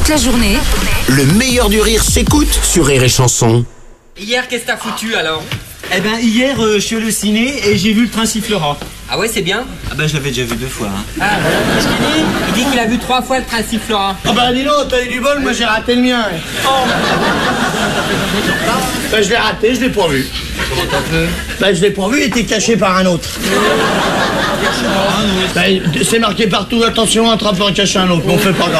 toute la journée. Le meilleur du rire s'écoute sur Rire et Chanson. Hier, qu'est-ce que t'as foutu alors? Eh ben hier je suis allé au ciné et j'ai vu le Train sifflera. Ah ouais, c'est bien? Ah ben je l'avais déjà vu 2 fois. Hein. Ah, qu'est-ce qu'il dit? Il dit qu'il a vu 3 fois le Train sifflera. Ah bah dis donc, t'as eu du bol, moi j'ai raté le mien. Bah je l'ai raté, je l'ai pas vu. Comment t'as fait? Bah je l'ai pas vu, il était caché par un autre. Bah, c'est marqué partout, attention, un trappeur caché un autre, mais on fait pas grave.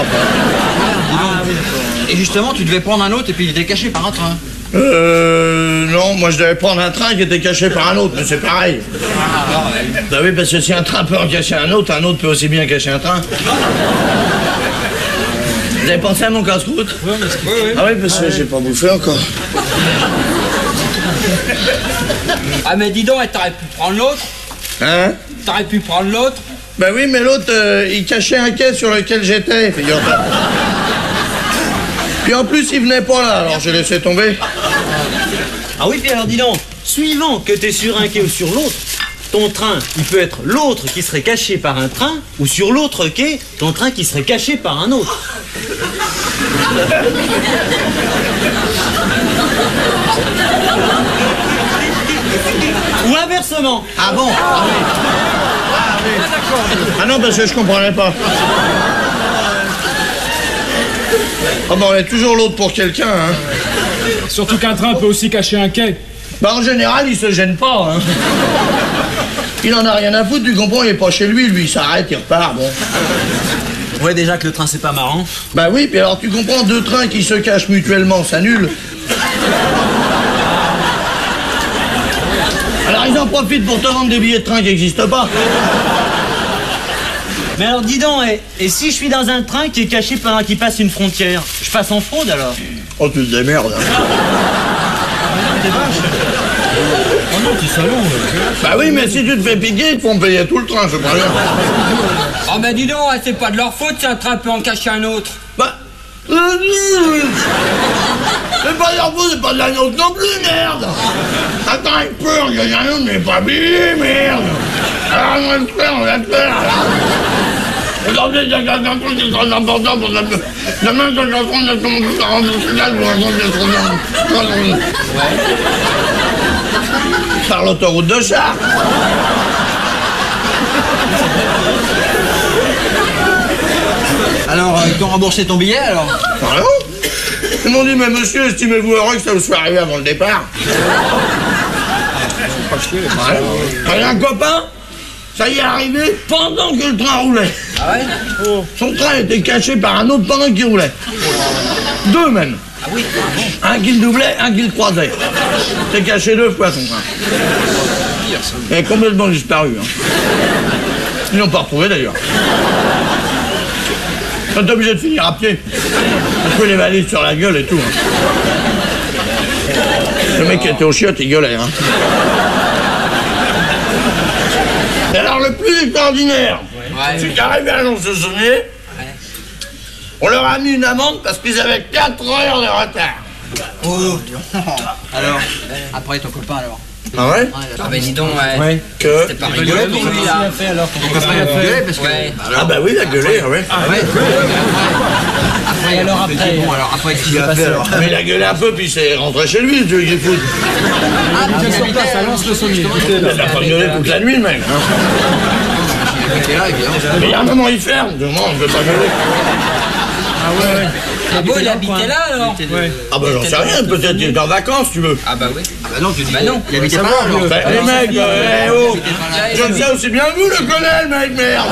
Et justement tu devais prendre un autre et puis il était caché par un train. Non, moi je devais prendre un train qui était caché par un autre, mais c'est pareil. Bah oui, parce que si un train peut en cacher un autre peut aussi bien cacher un train. Vous avez pensé à mon casse-croûte? Oui. Ah oui, parce que j'ai pas bouffé encore. Ah mais dis donc, t'aurais pu prendre l'autre? Hein? T'aurais pu prendre l'autre? Bah oui, mais l'autre, il cachait un quai sur lequel j'étais, figure-toi. Puis en plus, il venait pas là, alors j'ai laissé tomber. Ah oui, puis alors dis donc, suivant que t'es sur un quai ou sur l'autre, ton train, il peut être l'autre qui serait caché par un train, ou sur l'autre quai, ton train qui serait caché par un autre. Ou inversement. Ah bon? Ah oui. Ah non, parce que je comprenais pas. Ah bah on est toujours l'autre pour quelqu'un, hein. Surtout qu'un train peut aussi cacher un quai. Bah en général, il se gêne pas, hein. Il en a rien à foutre, tu comprends, il est pas chez lui, il s'arrête, il repart, bon. On voit déjà que le train c'est pas marrant. Bah oui, puis alors tu comprends, 2 trains qui se cachent mutuellement, ça annule. Alors ils en profitent pour te vendre des billets de train qui n'existent pas. Mais alors dis donc, et si je suis dans un train qui est caché pendant qu'il passe une frontière, je passe en fraude alors? Oh tu te démerdes. Oh non, tu salon. Bah oui, mais si tu te fais piquer, ils te font payer tout le train, c'est pas bien. Oh mais dis donc, c'est pas de leur faute si un train peut en cacher un autre. Bah... c'est pas de leur faute, c'est pas de la nôtre non plus, merde. Attends un peu, on gagne un autre, mais pas billet, merde. Alors on va le faire, là. Regardez, il y a un truc qui est très important pour la... Demain, quand je vais prendre la commande de 40 là, je vais raconter par l'autoroute de Chartres. Alors, ils t'ont remboursé ton billet alors? Pardon? Ils m'ont dit, mais monsieur, estimez-vous heureux que ça vous soit arrivé avant le départ? Ouais. Un copain, ça y est arrivé pendant que le train roulait. Ah ouais? Son train était caché par un autre pendant qu'il roulait. 2 même. Ah oui? Un qui le doublait, un qui le croisait. C'était caché 2 fois son train. Il est complètement disparu. Hein. Ils l'ont pas retrouvé d'ailleurs. Ils sont obligés de finir à pied. On peut les valises sur la gueule et tout. Hein. Le mec qui était au chiottes, il gueulait. Hein. Et alors le plus extraordinaire, c'est qu'arrivé à Lons-le-Saunier, on leur a mis une amende parce qu'ils avaient 4 heures de retard. Oh, alors, après ton copain alors? Ah ouais? Ah bah dis donc, Ouais. Que... c'est pas rigolo pour lui là. Ton copain il a gueulé parce que... Ouais. Ah bah oui, il a gueulé, ouais. Après, alors après... Bon, alors après, qu'est-ce qu'il a fait alors? Mais il a gueulé un peu, puis il s'est rentré chez lui, ce Dieu qui fout. Ah, mais sur place, à Lons-le-Saunier. Il a pas gueulé toute la nuit, le mec. Hein. Mais il y a un moment, il ferme. Moi, on ne veut pas gueuler. Ah bon, il habitait là alors? Ah bah j'en sais rien, peut-être qu'il est en vacances, tu veux. Ah bah oui. Ah bah non, tu dis Bah non. il habitait pas là alors. Bah, les mecs, eh oh, je le sais aussi bien que vous, le connais, le mec, merde.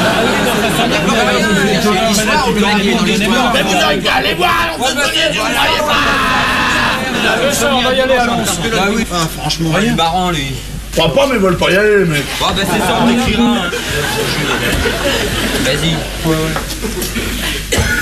L'histoire, on peut régler dans l'histoire. Mais vous n'avez qu'à aller voir, on se connaît, vous ne voyez pas. On va y aller à Lens. Bah oui, enfin, franchement, Il est rien. marrant lui. Je crois pas, mais ils veulent pas y aller, les mecs. Bon bah c'est ça, on écrira. Vas-y.